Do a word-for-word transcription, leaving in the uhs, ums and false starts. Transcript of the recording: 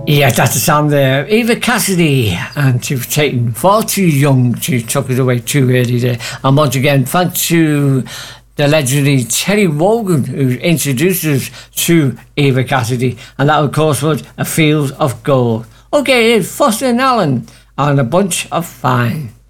Yeah, that's the sound there. Eva Cassidy, and she was taken far too young. She took it away too early there. And once again, thanks to the legendary Terry Wogan, who introduced us to Eva Cassidy. And that, of course, was A Field of Gold. Okay, here's Foster and Allen on A Bunch of Fine.